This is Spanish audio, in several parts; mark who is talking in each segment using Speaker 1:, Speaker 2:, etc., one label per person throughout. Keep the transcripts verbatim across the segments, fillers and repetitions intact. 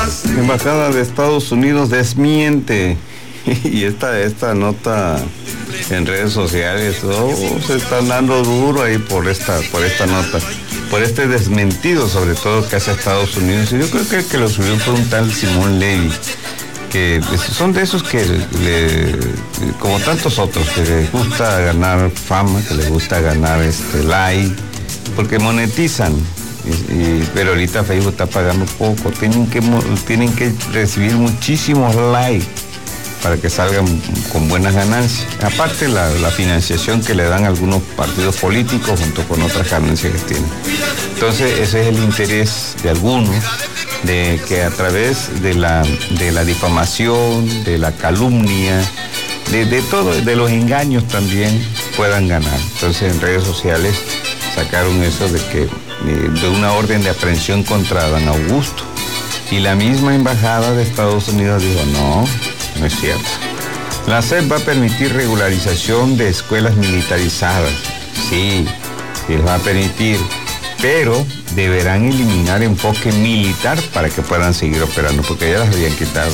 Speaker 1: La Embajada de Estados Unidos desmiente. Y esta, esta nota en redes sociales, oh, se están dando duro ahí por esta, por esta nota, por este desmentido sobre todo que hace Estados Unidos. Y yo creo que el que lo subió fue un tal Simón Levy, que son de esos que le, como tantos otros, que les gusta ganar fama, que les gusta ganar este like, porque monetizan. Y, y, pero ahorita Facebook está pagando poco, tienen que, tienen que recibir muchísimos likes para que salgan con buenas ganancias. Aparte la, la financiación que le dan algunos partidos políticos junto con otras ganancias que tienen. Entonces ese es el interés de algunos, de que a través de la, de la difamación, de la calumnia, de, de todo, de los engaños también puedan ganar. Entonces en redes sociales sacaron eso de que de una orden de aprehensión contra Dan Augusto. Y la misma embajada de Estados Unidos dijo, no, no es cierto. La S E P va a permitir regularización de escuelas militarizadas. Sí, sí les va a permitir, pero deberán eliminar enfoque militar para que puedan seguir operando, porque ya las habían quitado.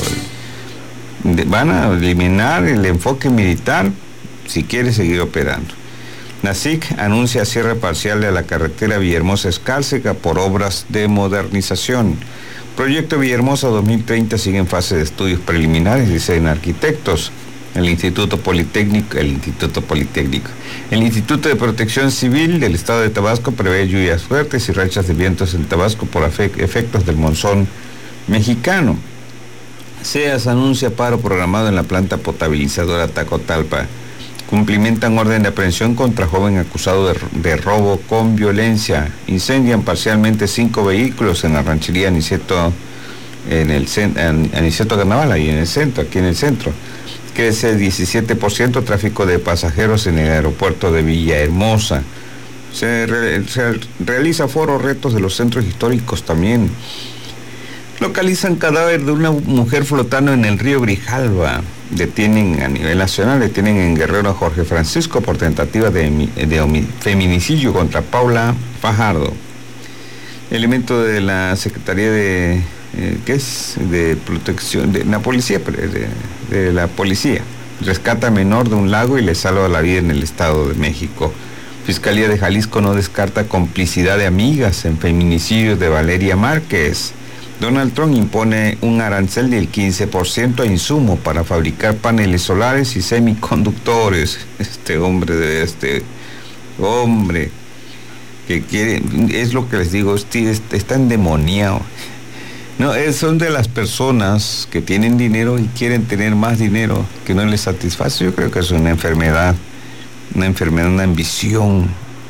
Speaker 1: Van a eliminar el enfoque militar si quiere seguir operando. La S I C anuncia cierre parcial de la carretera Villahermosa-Escárcega por obras de modernización. Proyecto Villahermosa dos mil treinta sigue en fase de estudios preliminares, dicen arquitectos. El Instituto Politécnico, el Instituto Politécnico, el Instituto de Protección Civil del Estado de Tabasco prevé lluvias fuertes y rachas de vientos en Tabasco por efectos del monzón mexicano. SEAS anuncia paro programado en la planta potabilizadora Tacotalpa. Cumplimentan orden de aprehensión contra joven acusado de, de robo con violencia. Incendian parcialmente cinco vehículos en la ranchería Aniceto, en el en Aniceto Carnaval, ahí en el centro, aquí en el centro. Crece diecisiete por ciento tráfico de pasajeros en el aeropuerto de Villahermosa. Se, re, se realiza foro retos de los centros históricos también. Localizan cadáver de una mujer flotando en el río Grijalva. Detienen a nivel nacional, detienen en Guerrero a Jorge Francisco por tentativa de, de feminicidio contra Paula Fajardo. Elemento de la Secretaría de, eh, ¿qué es? De Protección, de la Policía, de, de la Policía. Rescata a menor de un lago y le salva la vida en el Estado de México. Fiscalía de Jalisco no descarta complicidad de amigas en feminicidios de Valeria Márquez. Donald Trump impone un arancel del quince por ciento a insumos para fabricar paneles solares y semiconductores. Este hombre de este hombre que quiere, es lo que les digo, está endemoniado. No, es, son de las personas que tienen dinero y quieren tener más dinero que no les satisface. Yo creo que es una enfermedad, una enfermedad, una ambición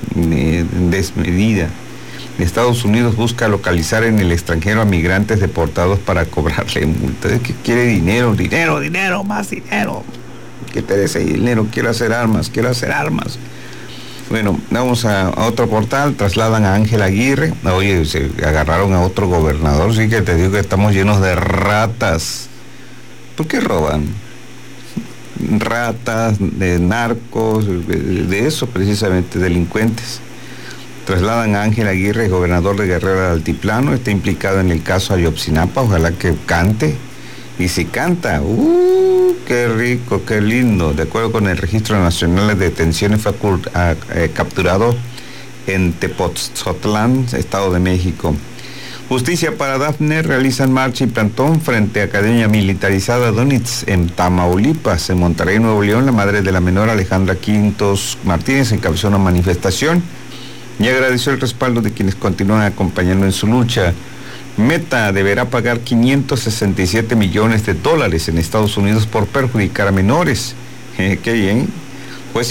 Speaker 1: desmedida. Estados Unidos busca localizar en el extranjero a migrantes deportados para cobrarle multas. Es que quiere dinero, dinero, dinero, más dinero. ¿Qué te da ese dinero? Quiero hacer armas, quiero hacer armas. Bueno, vamos a, a otro portal. Trasladan a Ángel Aguirre. Oye, se agarraron a otro gobernador. Sí que te digo que estamos llenos de ratas. ¿Por qué roban? Ratas, de narcos, de eso precisamente, delincuentes. Trasladan a Ángel Aguirre, gobernador de Guerrero del Altiplano, está implicado en el caso Ayotzinapa, ojalá que cante. Y si canta, ¡uh! ¡Qué rico, qué lindo! De acuerdo con el Registro Nacional de Detenciones, fue eh, capturado en Tepoztlán, Estado de México. Justicia para Dafne, realizan marcha y plantón frente a Academia Militarizada Donitz en Tamaulipas. En Monterrey, Nuevo León, la madre de la menor, Alejandra Quintos Martínez, encabezó una manifestación y agradeció el respaldo de quienes continúan acompañando en su lucha. Meta deberá pagar quinientos sesenta y siete millones de dólares en Estados Unidos por perjudicar a menores. Eh, qué bien.